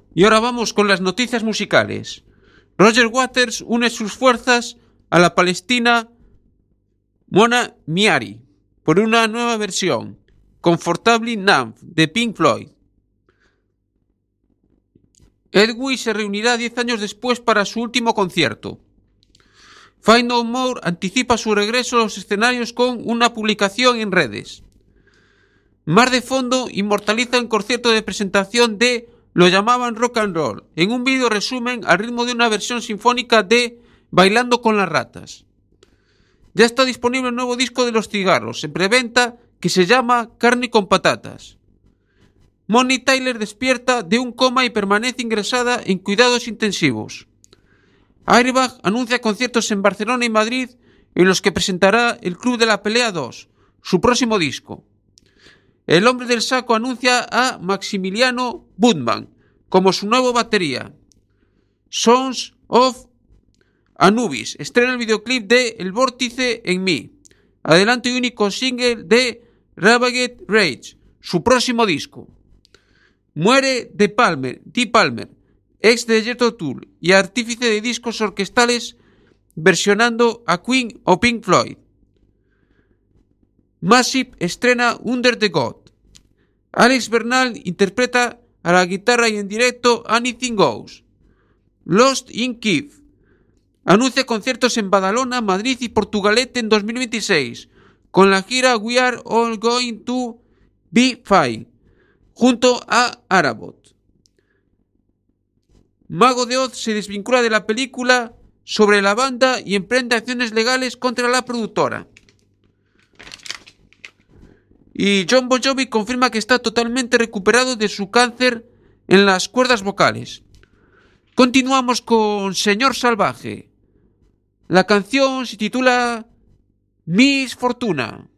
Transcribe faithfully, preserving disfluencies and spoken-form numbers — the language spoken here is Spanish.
Y ahora vamos con las noticias musicales. Roger Waters une sus fuerzas a la palestina Mona Miari por una nueva versión, Comfortably Numb, de Pink Floyd. Edguy se reunirá diez años después para su último concierto. Find No More anticipa su regreso a los escenarios con una publicación en redes. Mar de Fondo inmortaliza el concierto de presentación de Lo llamaban rock and roll, en un vídeo resumen al ritmo de una versión sinfónica de Bailando con las ratas. Ya está disponible el nuevo disco de Los Cigarros, en preventa, que se llama Carne con patatas. Bonnie Tyler despierta de un coma y permanece ingresada en cuidados intensivos. Airbag anuncia conciertos en Barcelona y Madrid, en los que presentará el Club de la Pelea dos, su próximo disco. El Hombre del Saco anuncia a Maximiliano Budman como su nuevo batería. Sons of Anubis estrena el videoclip de El Vórtice en mí, adelanto y único single de Ravaged Rage, su próximo disco. Muere De Palmer, Dee Palmer, ex de Jethro Tull y artífice de discos orquestales, versionando a Queen o Pink Floyd. Massive estrena Under the God. Alex Bernal interpreta a la guitarra y en directo Anything Goes. Lost in Kiev anuncia conciertos en Badalona, Madrid y Portugalete en dos mil veintiséis, con la gira We Are All Going to Be Fine, junto a Arabot. Mago de Oz se desvincula de la película sobre la banda y emprende acciones legales contra la productora. Y Jon Bon Jovi confirma que está totalmente recuperado de su cáncer en las cuerdas vocales. Continuamos con Señor Salvaje. La canción se titula Miss Fortuna.